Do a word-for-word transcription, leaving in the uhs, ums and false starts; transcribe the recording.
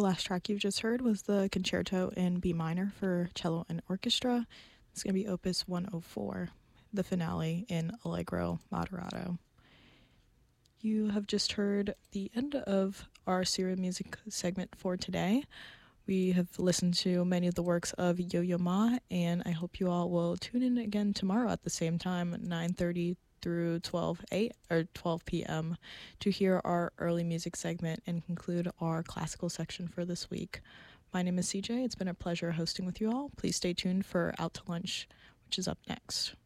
last track you've just heard was the Concerto in B minor for cello and orchestra. It's going to be Opus one oh four, the finale in Allegro Moderato. You have just heard the end of our serial music segment for today. We have listened to many of the works of Yo-Yo Ma, and I hope you all will tune in again tomorrow at the same time, nine thirty through twelve a or twelve p.m. to hear our early music segment and conclude our classical section for this week. My name is C J. It's been a pleasure hosting with you all. Please stay tuned for Out to Lunch, which is up next.